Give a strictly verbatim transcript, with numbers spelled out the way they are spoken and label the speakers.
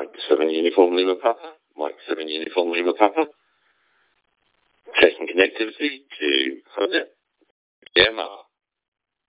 Speaker 1: Mike seven Uniform Lima Papa. Mike seven Uniform Lima Papa. Checking connectivity to Hotel Gemma.